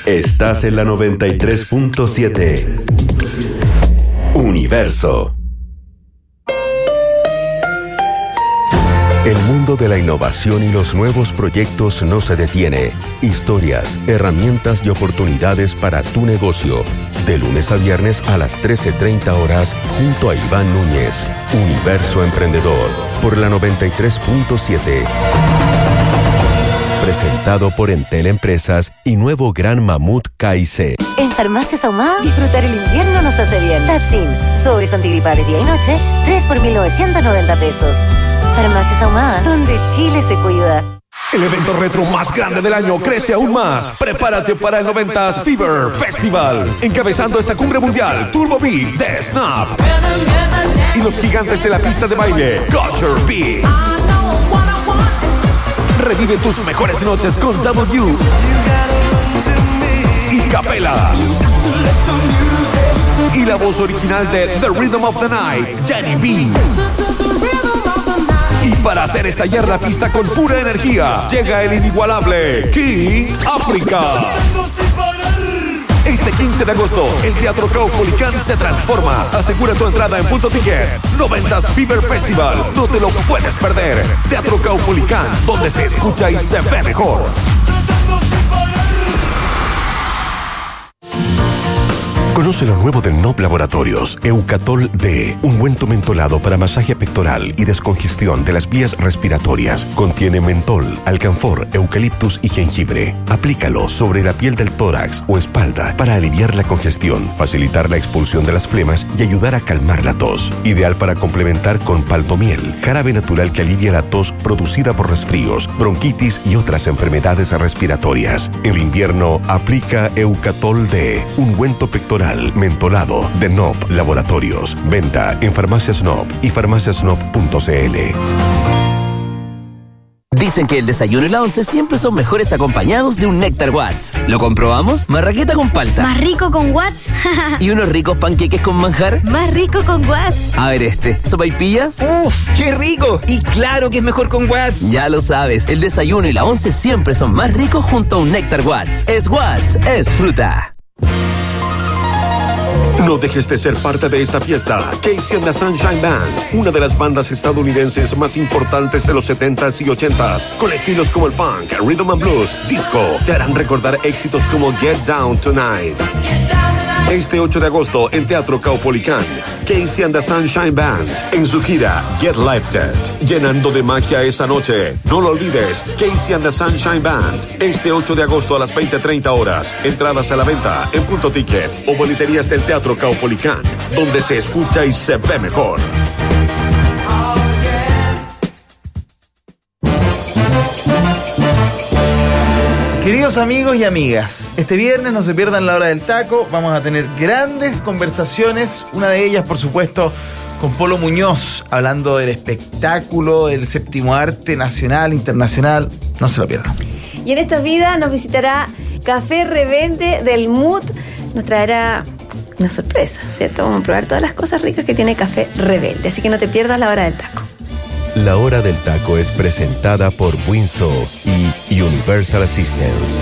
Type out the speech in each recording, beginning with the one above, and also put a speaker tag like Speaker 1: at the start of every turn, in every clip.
Speaker 1: Estás en la 93.7. Universo. El mundo de la innovación y los nuevos proyectos no se detiene. Historias, herramientas y oportunidades para tu negocio. De lunes a viernes a las 13:30 horas junto a Iván Núñez. Universo Emprendedor por la 93.7. Presentado por Entel Empresas y nuevo Gran Mamut KIC.
Speaker 2: En Farmacias Ahumada, disfrutar el invierno nos hace bien. Tapsin, sobres antigripales día y noche, 3 por 1.990 pesos. Farmacias Ahumada, donde Chile se cuida.
Speaker 3: El evento retro más grande del año crece aún más. Prepárate para el 90s Fever Festival. Encabezando esta cumbre mundial, Turbo B de Snap. Y los gigantes de la pista de baile, Culture B. Revive tus mejores noches con W y Capela. Y la voz original de The Rhythm of the Night, Jenny B. Y para hacer estallar la pista con pura energía, llega el inigualable King África. Este 15 de agosto, el Teatro Caupolicán se transforma. Asegura tu entrada en Punto Ticket. 90s Fever Festival. No te lo puedes perder. Teatro Caupolicán, donde se escucha y se ve mejor.
Speaker 4: Conoce lo nuevo de NOP Laboratorios, Eucatol D, ungüento mentolado para masaje pectoral y descongestión de las vías respiratorias. Contiene mentol, alcanfor, eucaliptus y jengibre. Aplícalo sobre la piel del tórax o espalda para aliviar la congestión, facilitar la expulsión de las flemas y ayudar a calmar la tos. Ideal para complementar con paltomiel, jarabe natural que alivia la tos producida por resfríos, bronquitis y otras enfermedades respiratorias. En invierno, aplica Eucatol D, ungüento pectoral mentolado de NOP Laboratorios. Venta en Farmacias NOP y farmaciasnop.cl.
Speaker 5: Dicen que el desayuno y la once siempre son mejores acompañados de un Néctar Watts. ¿Lo comprobamos? Marraqueta con palta.
Speaker 6: Más rico con Watts.
Speaker 5: ¿Y unos ricos panqueques con manjar?
Speaker 6: Más rico con Watts.
Speaker 5: A ver este, ¿sopaipillas?
Speaker 7: ¡Uf! ¡Qué rico! Y claro que es mejor con Watts.
Speaker 5: Ya lo sabes, el desayuno y la once siempre son más ricos junto a un Néctar Watts. Es Watts, es fruta.
Speaker 3: No dejes de ser parte de esta fiesta. Casey and the Sunshine Band, una de las bandas estadounidenses más importantes de los 70s y 80s, con estilos como el funk, rhythm and blues, disco, te harán recordar éxitos como Get Down Tonight. Este 8 de agosto en Teatro Caupolicán, Casey and the Sunshine Band en su gira Get Lifted, llenando de magia esa noche. No lo olvides, Casey and the Sunshine Band, este 8 de agosto a las 20:30 horas. Entradas a la venta en Punto Ticket o boleterías del Teatro Caupolicán, donde se escucha y se ve mejor.
Speaker 7: Queridos amigos y amigas, este viernes no se pierdan la hora del taco. Vamos a tener grandes conversaciones, una de ellas, por supuesto, con Polo Muñoz, hablando del espectáculo, del séptimo arte nacional, internacional. No se lo pierdan.
Speaker 8: Y en esta vida nos visitará Café Rebelde del Mood. Nos traerá una sorpresa, ¿cierto? Vamos a probar todas las cosas ricas que tiene Café Rebelde. Así que no te pierdas la hora del taco.
Speaker 1: La Hora del Taco es presentada por Winso y Universal Assistance.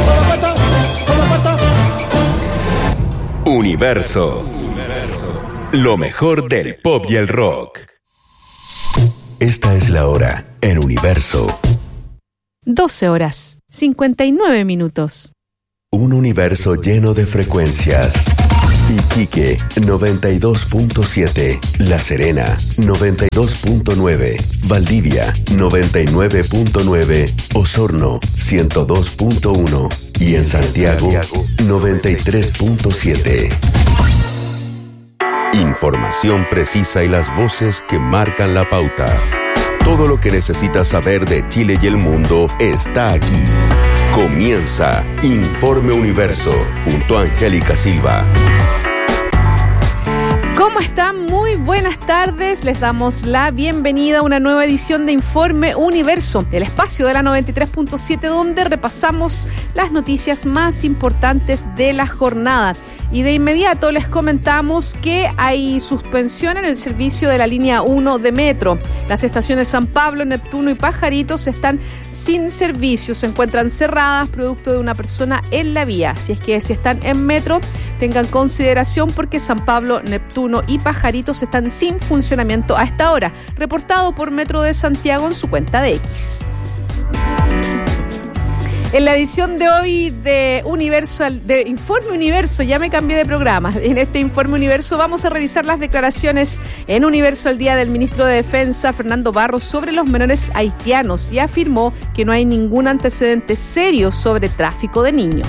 Speaker 1: Universo. Lo mejor del pop y el rock. Esta es la hora en Universo.
Speaker 9: 12 horas, 59 minutos.
Speaker 1: Un universo lleno de frecuencias. Iquique 92.7, La Serena 92.9, Valdivia 99.9, Osorno 102.1 y en Santiago 93.7. Información precisa y las voces que marcan la pauta. Todo lo que necesitas saber de Chile y el mundo está aquí. Comienza Informe Universo junto a Angélica Silva.
Speaker 9: ¿Cómo están? Muy buenas tardes. Les damos la bienvenida a una nueva edición de Informe Universo, el espacio de la 93.7 donde repasamos las noticias más importantes de la jornada. Y de inmediato les comentamos que hay suspensión en el servicio de la línea 1 de metro. Las estaciones San Pablo, Neptuno y Pajaritos están sin servicio. Se encuentran cerradas producto de una persona en la vía. Si están en metro, tengan consideración porque San Pablo, Neptuno y Pajaritos están sin funcionamiento a esta hora. Reportado por Metro de Santiago en su cuenta de X. En la edición de hoy de Informe Universo, ya me cambié de programa. En este Informe Universo vamos a revisar las declaraciones en Universo al día del ministro de Defensa, Fernando Barros, sobre los menores haitianos y afirmó que no hay ningún antecedente serio sobre tráfico de niños.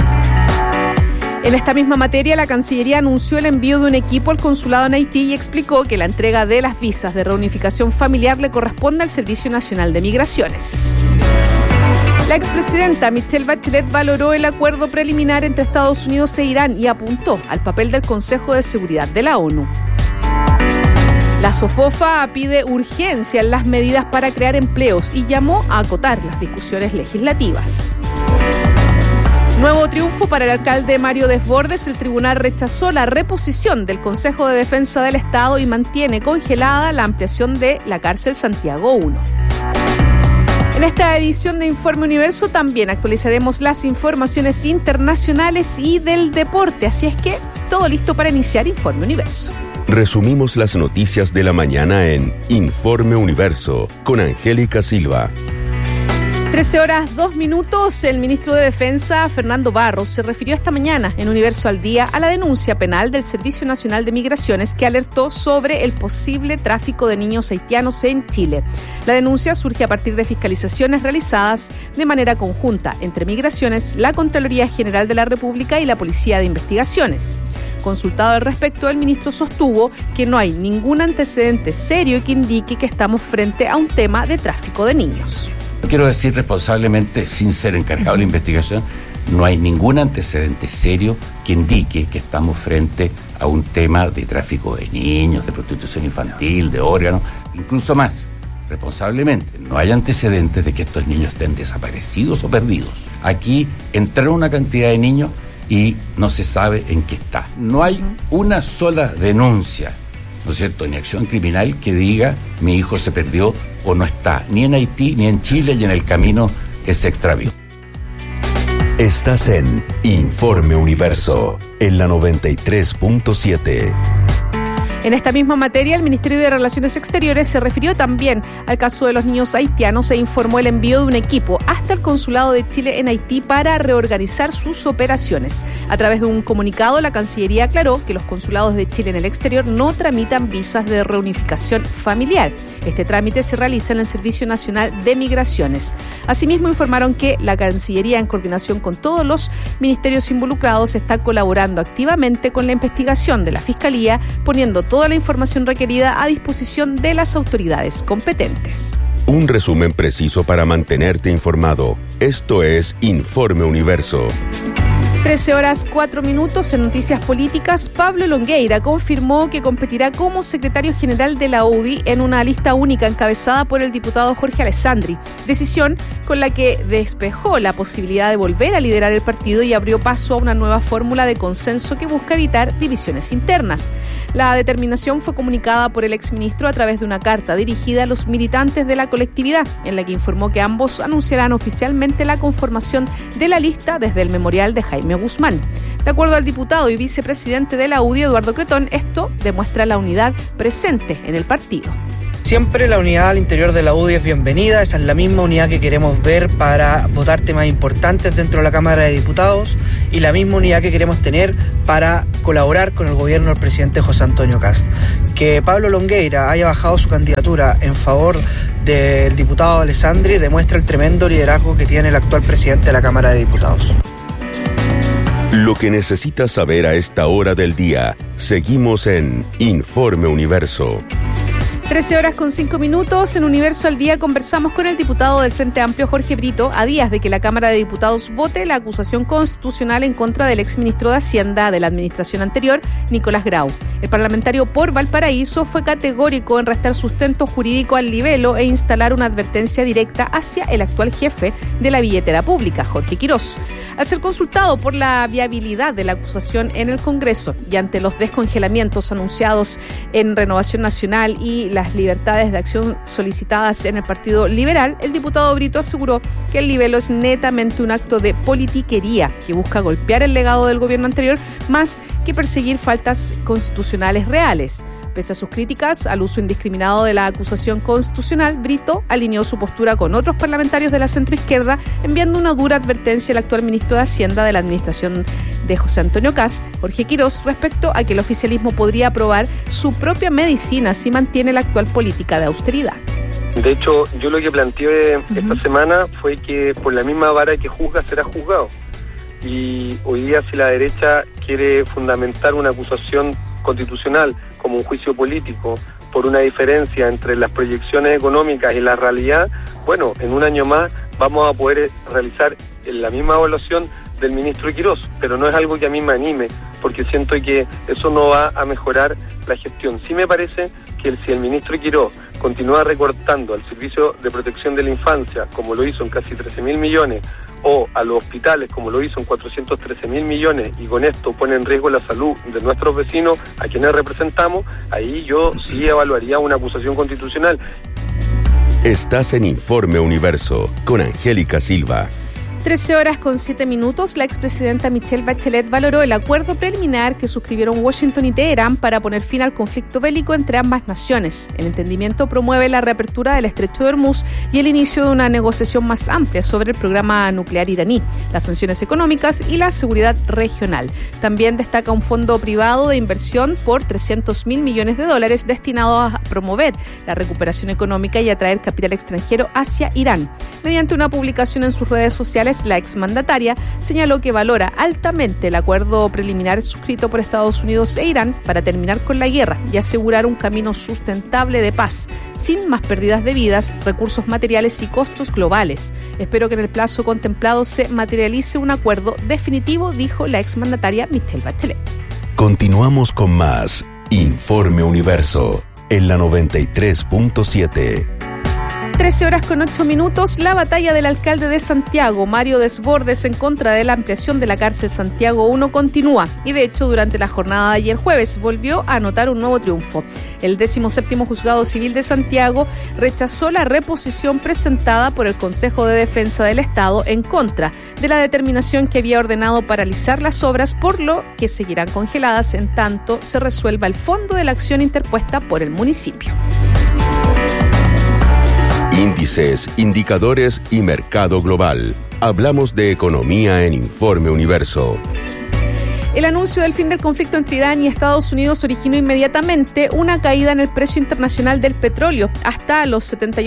Speaker 9: En esta misma materia, la Cancillería anunció el envío de un equipo al consulado en Haití y explicó que la entrega de las visas de reunificación familiar le corresponde al Servicio Nacional de Migraciones. La expresidenta Michelle Bachelet valoró el acuerdo preliminar entre Estados Unidos e Irán y apuntó al papel del Consejo de Seguridad de la ONU. La SOFOFA pide urgencia en las medidas para crear empleos y llamó a acotar las discusiones legislativas. Nuevo triunfo para el alcalde Mario Desbordes. El tribunal rechazó la reposición del Consejo de Defensa del Estado y mantiene congelada la ampliación de la cárcel Santiago 1. En esta edición de Informe Universo también actualizaremos las informaciones internacionales y del deporte, así es que todo listo para iniciar Informe Universo.
Speaker 1: Resumimos las noticias de la mañana en Informe Universo con Angélica Silva.
Speaker 9: 13:02. El ministro de Defensa, Fernando Barros, se refirió esta mañana en Universo al Día a la denuncia penal del Servicio Nacional de Migraciones que alertó sobre el posible tráfico de niños haitianos en Chile. La denuncia surge a partir de fiscalizaciones realizadas de manera conjunta entre Migraciones, la Contraloría General de la República y la Policía de Investigaciones. Consultado al respecto, el ministro sostuvo que no hay ningún antecedente serio que indique que estamos frente a un tema de tráfico de niños.
Speaker 10: Quiero decir responsablemente, sin ser encargado de la investigación, no hay ningún antecedente serio que indique que estamos frente a un tema de tráfico de niños, de prostitución infantil, de órganos, incluso más. Responsablemente, no hay antecedentes de que estos niños estén desaparecidos o perdidos. Aquí entraron una cantidad de niños y no se sabe en qué está. No hay una sola denuncia, ¿no es cierto?, ni acción criminal que diga mi hijo se perdió o no está, ni en Haití, ni en Chile, y en el camino se extravió.
Speaker 1: Estás en Informe Universo, en la 93.7.
Speaker 9: En esta misma materia, el Ministerio de Relaciones Exteriores se refirió también al caso de los niños haitianos e informó el envío de un equipo hasta el Consulado de Chile en Haití para reorganizar sus operaciones. A través de un comunicado, la Cancillería aclaró que los consulados de Chile en el exterior no tramitan visas de reunificación familiar. Este trámite se realiza en el Servicio Nacional de Migraciones. Asimismo, informaron que la Cancillería, en coordinación con todos los ministerios involucrados, está colaborando activamente con la investigación de la Fiscalía, poniendo toda la información requerida a disposición de las autoridades competentes.
Speaker 1: Un resumen preciso para mantenerte informado. Esto es Informe Universo.
Speaker 9: 13:04. En noticias políticas, Pablo Longueira confirmó que competirá como secretario general de la UDI en una lista única encabezada por el diputado Jorge Alessandri, decisión con la que despejó la posibilidad de volver a liderar el partido y abrió paso a una nueva fórmula de consenso que busca evitar divisiones internas. La determinación fue comunicada por el exministro a través de una carta dirigida a los militantes de la colectividad, en la que informó que ambos anunciarán oficialmente la conformación de la lista desde el memorial de Jaime Guzmán. De acuerdo al diputado y vicepresidente de la UDI, Eduardo Cretón, esto demuestra la unidad presente en el partido.
Speaker 11: Siempre la unidad al interior de la UDI es bienvenida, esa es la misma unidad que queremos ver para votar temas importantes dentro de la Cámara de Diputados y la misma unidad que queremos tener para colaborar con el gobierno del presidente José Antonio Kast. Que Pablo Longueira haya bajado su candidatura en favor del diputado Alessandri demuestra el tremendo liderazgo que tiene el actual presidente de la Cámara de Diputados.
Speaker 1: Lo que necesitas saber a esta hora del día. Seguimos en Informe Universo.
Speaker 9: 13:05. En Universo al Día conversamos con el diputado del Frente Amplio, Jorge Brito, a días de que la Cámara de Diputados vote la acusación constitucional en contra del exministro de Hacienda de la administración anterior, Nicolás Grau. El parlamentario por Valparaíso fue categórico en restar sustento jurídico al libelo e instalar una advertencia directa hacia el actual jefe de la billetera pública, Jorge Quirós. Al ser consultado por la viabilidad de la acusación en el Congreso y ante los descongelamientos anunciados en Renovación Nacional y la las libertades de acción solicitadas en el Partido Liberal, el diputado Brito aseguró que el libelo es netamente un acto de politiquería que busca golpear el legado del gobierno anterior más que perseguir faltas constitucionales reales. Pese a sus críticas al uso indiscriminado de la acusación constitucional, Brito alineó su postura con otros parlamentarios de la centroizquierda, enviando una dura advertencia al actual ministro de Hacienda de la administración de José Antonio Kast, Jorge Quirós, respecto a que el oficialismo podría aprobar su propia medicina si mantiene la actual política de austeridad.
Speaker 12: De hecho, yo lo que planteé esta semana fue que por la misma vara que juzga será juzgado. Y hoy día, si la derecha quiere fundamentar una acusación constitucional como un juicio político por una diferencia entre las proyecciones económicas y la realidad, bueno, en un año más vamos a poder realizar la misma evaluación del ministro Quirós, pero no es algo que a mí me anime, porque siento que eso no va a mejorar la gestión. Sí me parece que si el ministro Quirós continúa recortando al Servicio de Protección de la Infancia, como lo hizo en casi 13.000 millones, o a los hospitales, como lo hizo en 413.000 millones, y con esto pone en riesgo la salud de nuestros vecinos, a quienes representamos, ahí yo sí evaluaría una acusación constitucional.
Speaker 1: Estás en Informe Universo, con Angélica Silva.
Speaker 9: 13:07. La expresidenta Michelle Bachelet valoró el acuerdo preliminar que suscribieron Washington y Teherán para poner fin al conflicto bélico entre ambas naciones. El entendimiento promueve la reapertura del estrecho de Hormuz y el inicio de una negociación más amplia sobre el programa nuclear iraní, las sanciones económicas y la seguridad regional. También destaca un fondo privado de inversión por $300.000 millones destinado a promover la recuperación económica y atraer capital extranjero hacia Irán. Mediante una publicación en sus redes sociales, la exmandataria señaló que valora altamente el acuerdo preliminar suscrito por Estados Unidos e Irán para terminar con la guerra y asegurar un camino sustentable de paz, sin más pérdidas de vidas, recursos materiales y costos globales. Espero que en el plazo contemplado se materialice un acuerdo definitivo, dijo la exmandataria Michelle Bachelet.
Speaker 1: Continuamos con más Informe Universo en la 93.7.
Speaker 9: 13:08. La batalla del alcalde de Santiago, Mario Desbordes, en contra de la ampliación de la cárcel Santiago 1 continúa. Y de hecho, durante la jornada de ayer jueves, volvió a anotar un nuevo triunfo. El 17º Juzgado Civil de Santiago rechazó la reposición presentada por el Consejo de Defensa del Estado en contra de la determinación que había ordenado paralizar las obras, por lo que seguirán congeladas en tanto se resuelva el fondo de la acción interpuesta por el municipio.
Speaker 1: Índices, indicadores y mercado global. Hablamos de economía en Informe Universo.
Speaker 9: El anuncio del fin del conflicto entre Irán y Estados Unidos originó inmediatamente una caída en el precio internacional del petróleo, hasta los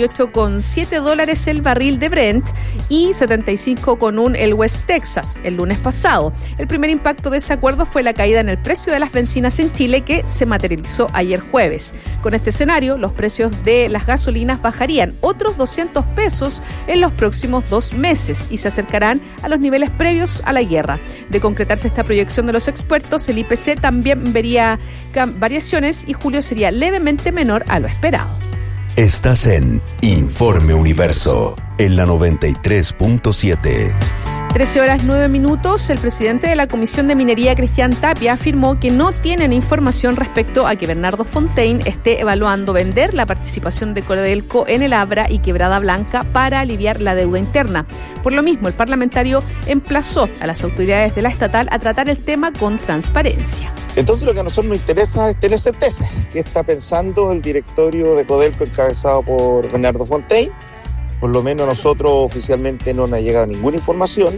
Speaker 9: $78,7 el barril de Brent y $75,1 el West Texas el lunes pasado. El primer impacto de ese acuerdo fue la caída en el precio de las bencinas en Chile, que se materializó ayer jueves. Con este escenario, los precios de las gasolinas bajarían otros $200 en los próximos 2 meses y se acercarán a los niveles previos a la guerra. De concretarse esta proyección de los expertos, el IPC también vería variaciones y julio sería levemente menor a lo esperado.
Speaker 1: Estás en Informe Universo en la 93.7.
Speaker 9: 13:09. El presidente de la Comisión de Minería, Cristian Tapia, afirmó que no tienen información respecto a que Bernardo Fontaine esté evaluando vender la participación de Codelco en el Abra y Quebrada Blanca para aliviar la deuda interna. Por lo mismo, el parlamentario emplazó a las autoridades de la estatal a tratar el tema con transparencia.
Speaker 13: Entonces lo que a nosotros nos interesa es tener certeza. ¿Qué está pensando el directorio de Codelco encabezado por Bernardo Fontaine? Por lo menos nosotros oficialmente no nos ha llegado ninguna información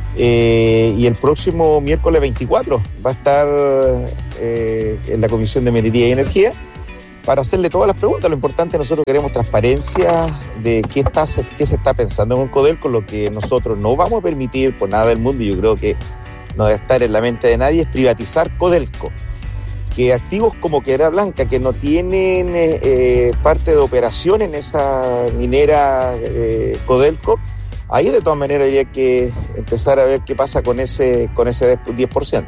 Speaker 13: y el próximo miércoles 24 va a estar en la Comisión de Minería y Energía para hacerle todas las preguntas. Lo importante, nosotros queremos transparencia de qué se está pensando con Codelco. Lo que nosotros no vamos a permitir por nada del mundo, y yo creo que no debe estar en la mente de nadie, es privatizar Codelco. Que activos como Quebrada Blanca, que no tienen parte de operación en esa minera Codelco, ahí de todas maneras hay que empezar a ver qué pasa con ese 10%.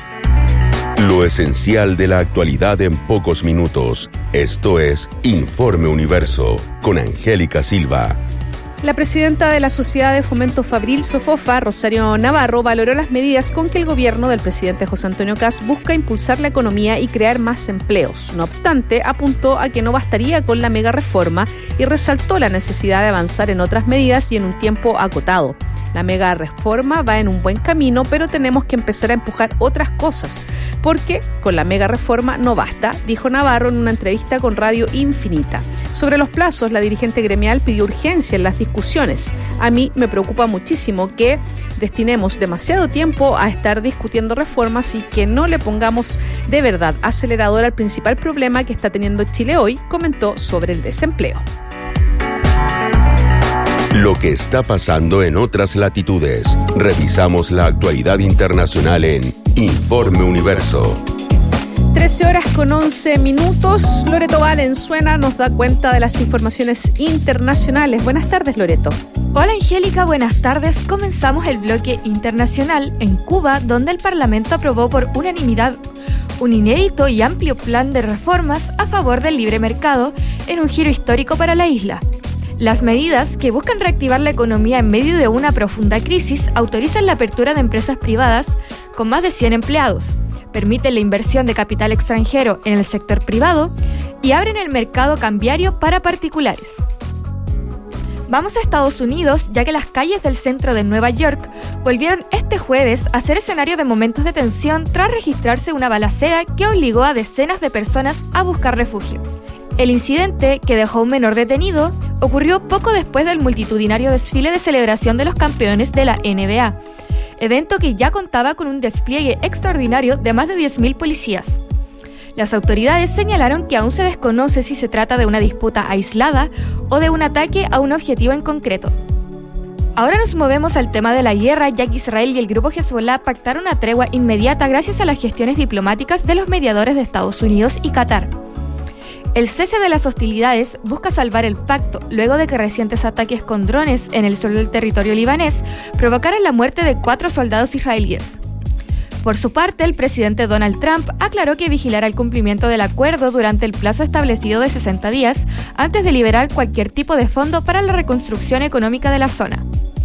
Speaker 1: Lo esencial de la actualidad en pocos minutos. Esto es Informe Universo con Angélica Silva.
Speaker 9: La presidenta de la Sociedad de Fomento Fabril Sofofa, Rosario Navarro, valoró las medidas con que el gobierno del presidente José Antonio Kast busca impulsar la economía y crear más empleos. No obstante, apuntó a que no bastaría con la mega reforma y resaltó la necesidad de avanzar en otras medidas y en un tiempo acotado. La mega reforma va en un buen camino, pero tenemos que empezar a empujar otras cosas, porque con la mega reforma no basta, dijo Navarro en una entrevista con Radio Infinita. Sobre los plazos, la dirigente gremial pidió urgencia en las discusiones. A mí me preocupa muchísimo que destinemos demasiado tiempo a estar discutiendo reformas y que no le pongamos de verdad acelerador al principal problema que está teniendo Chile hoy, comentó sobre el desempleo.
Speaker 1: Lo que está pasando en otras latitudes. Revisamos la actualidad internacional en Informe Universo.
Speaker 9: 13:11. Loreto Valenzuela nos da cuenta de las informaciones internacionales. Buenas tardes, Loreto.
Speaker 14: Hola, Angélica, buenas tardes. Comenzamos el bloque internacional en Cuba, donde el Parlamento aprobó por unanimidad un inédito y amplio plan de reformas a favor del libre mercado en un giro histórico para la isla. Las medidas, que buscan reactivar la economía en medio de una profunda crisis, autorizan la apertura de empresas privadas con más de 100 empleados, permiten la inversión de capital extranjero en el sector privado y abren el mercado cambiario para particulares. Vamos a Estados Unidos, ya que las calles del centro de Nueva York volvieron este jueves a ser escenario de momentos de tensión tras registrarse una balacera que obligó a decenas de personas a buscar refugio. El incidente, que dejó a un menor detenido, ocurrió poco después del multitudinario desfile de celebración de los campeones de la NBA, evento que ya contaba con un despliegue extraordinario de más de 10.000 policías. Las autoridades señalaron que aún se desconoce si se trata de una disputa aislada o de un ataque a un objetivo en concreto. Ahora nos movemos al tema de la guerra, ya que Israel y el grupo Hezbollah pactaron una tregua inmediata gracias a las gestiones diplomáticas de los mediadores de Estados Unidos y Qatar. El cese de las hostilidades busca salvar el pacto luego de que recientes ataques con drones en el sur del territorio libanés provocaran la muerte de 4 soldados israelíes. Por su parte, el presidente Donald Trump aclaró que vigilará el cumplimiento del acuerdo durante el plazo establecido de 60 días antes de liberar cualquier tipo de fondo para la reconstrucción económica de la zona.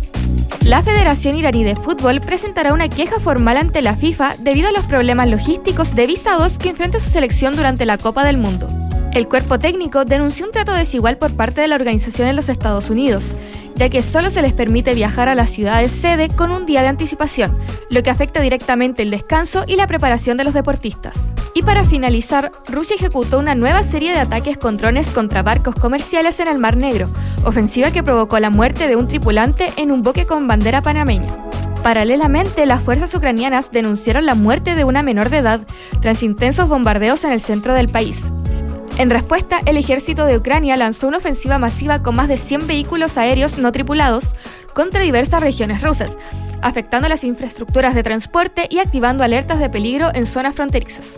Speaker 14: La Federación Iraní de Fútbol presentará una queja formal ante la FIFA debido a los problemas logísticos de visados que enfrenta su selección durante la Copa del Mundo. El cuerpo técnico denunció un trato desigual por parte de la organización en los Estados Unidos, ya que solo se les permite viajar a las ciudades sede con un día de anticipación, lo que afecta directamente el descanso y la preparación de los deportistas. Y para finalizar, Rusia ejecutó una nueva serie de ataques con drones contra barcos comerciales en el Mar Negro, ofensiva que provocó la muerte de un tripulante en un buque con bandera panameña. Paralelamente, las fuerzas ucranianas denunciaron la muerte de una menor de edad tras intensos bombardeos en el centro del país. En respuesta, el ejército de Ucrania lanzó una ofensiva masiva con más de 100 vehículos aéreos no tripulados contra diversas regiones rusas, afectando las infraestructuras de transporte y activando alertas de peligro en zonas fronterizas.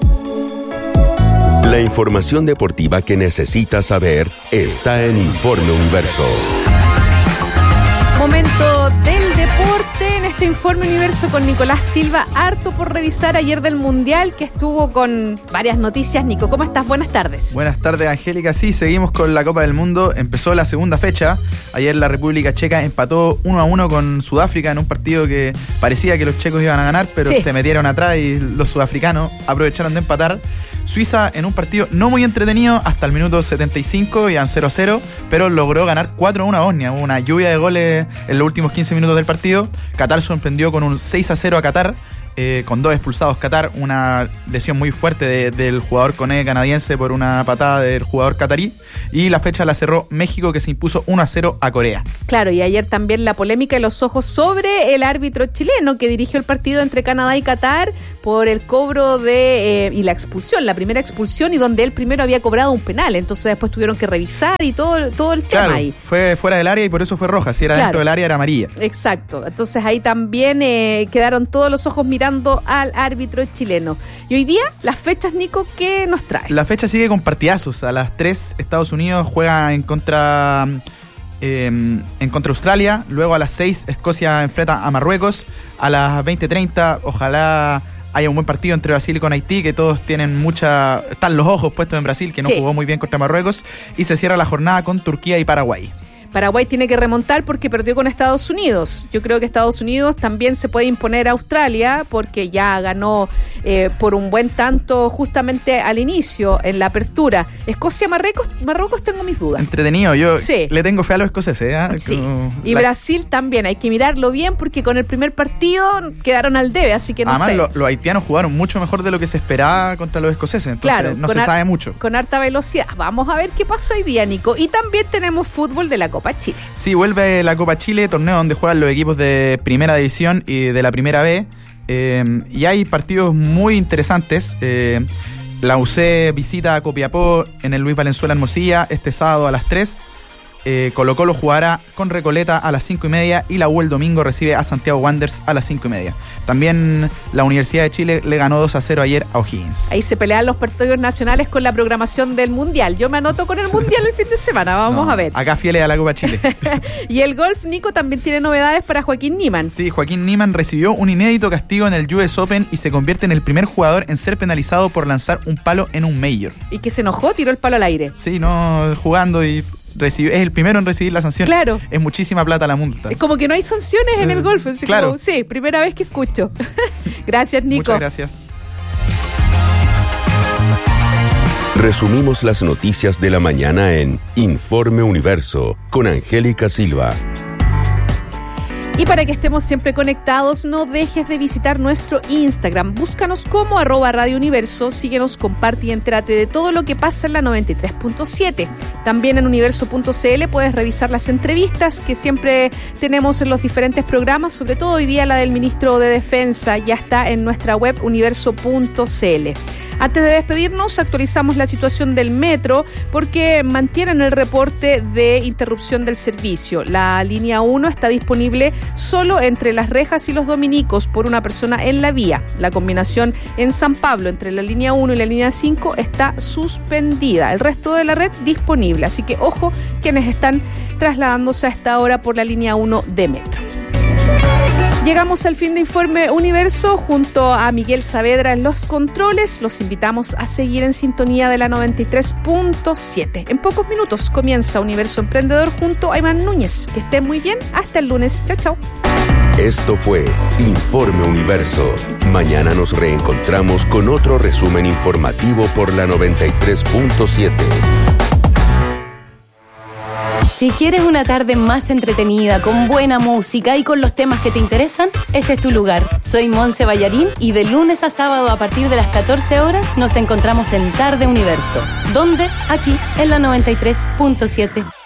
Speaker 1: La información deportiva que necesitas saber está en Informe Universo.
Speaker 9: Momento del deporte en este Informe Universo con Nicolás Silva. Harto por revisar ayer del Mundial, que estuvo con varias noticias. Nico, ¿cómo estás? Buenas tardes.
Speaker 15: Buenas tardes, Angélica. Sí, seguimos con la Copa del Mundo. Empezó la segunda fecha. Ayer la República Checa empató 1-1 con Sudáfrica en un partido que parecía que los checos iban a ganar, pero sí, se metieron atrás y los sudafricanos aprovecharon de empatar. Suiza en un partido no muy entretenido hasta el minuto 75, iban 0-0, pero logró ganar 4-1 a Bosnia. Hubo una lluvia de goles en los últimos 15 minutos del partido. Qatar sorprendió con un 6-0 a Qatar, con 2 expulsados Qatar, una lesión muy fuerte del jugador Koné canadiense por una patada del jugador catarí, y la fecha la cerró México, que se impuso 1-0 a Corea.
Speaker 9: Claro, y ayer también la polémica y los ojos sobre el árbitro chileno que dirigió el partido entre Canadá y Qatar por el cobro y la expulsión, la primera expulsión, y donde él primero había cobrado un penal, entonces después tuvieron que revisar y todo el tema ahí.
Speaker 15: Fue fuera del área y por eso fue roja, si era dentro del área era amarilla.
Speaker 9: Exacto, entonces ahí también quedaron todos los ojos mirando al árbitro chileno. Y hoy día, las fechas, Nico, ¿qué nos trae?
Speaker 15: La fecha sigue con partidazos. A las 3 Estados Unidos juega en contra Australia. Luego a las 6 Escocia enfrenta a Marruecos. A las 20:30 ojalá haya un buen partido entre Brasil y con Haití, que todos tienen están los ojos puestos en Brasil, que no jugó muy bien contra Marruecos. Y se cierra la jornada con Turquía y Paraguay.
Speaker 9: Paraguay tiene que remontar porque perdió con Estados Unidos. Yo creo que Estados Unidos también se puede imponer a Australia porque ya ganó por un buen tanto justamente al inicio, en la apertura. Escocia-Marruecos tengo mis dudas.
Speaker 15: Entretenido, yo le tengo fe a los escoceses.
Speaker 9: Sí. Y Brasil también, hay que mirarlo bien porque con el primer partido quedaron al debe, así que no sé.
Speaker 15: Además, los haitianos jugaron mucho mejor de lo que se esperaba contra los escoceses, entonces
Speaker 9: claro,
Speaker 15: no se sabe mucho.
Speaker 9: Con harta velocidad. Vamos a ver qué pasa hoy día, Nico. Y también tenemos fútbol de la Copa Chile.
Speaker 15: Sí, vuelve la Copa Chile, torneo donde juegan los equipos de Primera División y de la Primera B. Y hay partidos muy interesantes. La UC visita a Copiapó en el Luis Valenzuela Hermosilla este sábado a las 3. Colo-Colo jugará con Recoleta a las 5:30 y la U el domingo recibe a Santiago Wanderers a las 5:30. También la Universidad de Chile le ganó 2-0 ayer a O'Higgins.
Speaker 9: Ahí se pelean los partidos nacionales con la programación del Mundial. Yo me anoto con el Mundial el fin de semana, vamos a ver.
Speaker 15: Acá fieles a la Copa Chile.
Speaker 9: Y el golf, Nico, también tiene novedades para Joaquín Niemann.
Speaker 15: Sí, Joaquín Niemann recibió un inédito castigo en el US Open y se convierte en el primer jugador en ser penalizado por lanzar un palo en un Major.
Speaker 9: Y que se enojó, tiró el palo al aire.
Speaker 15: Sí, no, jugando y... es el primero en recibir la sanción.
Speaker 9: Claro.
Speaker 15: Es muchísima plata la multa.
Speaker 9: Es como que no hay sanciones en el golf. Así
Speaker 15: claro.
Speaker 9: Como, sí, primera vez que escucho. Gracias, Nico.
Speaker 15: Muchas gracias.
Speaker 1: Resumimos las noticias de la mañana en Informe Universo con Angélica Silva.
Speaker 9: Y para que estemos siempre conectados, no dejes de visitar nuestro Instagram. Búscanos como @Radio Universo, síguenos, comparte y entérate de todo lo que pasa en la 93.7. También en universo.cl puedes revisar las entrevistas que siempre tenemos en los diferentes programas, sobre todo hoy día la del ministro de Defensa, ya está en nuestra web universo.cl. Antes de despedirnos, actualizamos la situación del metro porque mantienen el reporte de interrupción del servicio. La línea 1 está disponible solo entre Las Rejas y Los Dominicos por una persona en la vía. La combinación en San Pablo entre la línea 1 y la línea 5 está suspendida. El resto de la red disponible. Así que ojo quienes están trasladándose a esta hora por la línea 1 de metro. Llegamos al fin de Informe Universo junto a Miguel Saavedra en los controles. Los invitamos a seguir en sintonía de la 93.7. En pocos minutos comienza Universo Emprendedor junto a Iván Núñez. Que estén muy bien. Hasta el lunes. Chao, chao.
Speaker 1: Esto fue Informe Universo. Mañana nos reencontramos con otro resumen informativo por la 93.7.
Speaker 16: Si quieres una tarde más entretenida, con buena música y con los temas que te interesan, este es tu lugar. Soy Monse Ballarín y de lunes a sábado a partir de las 14 horas nos encontramos en Tarde Universo. ¿Dónde? Aquí, en la 93.7.